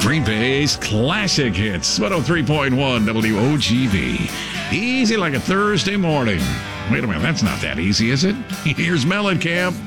Green Bay's classic hits. 103.1 WOGV. Easy like a Thursday morning. Wait a minute, that's not that easy, is it? Here's Mellencamp.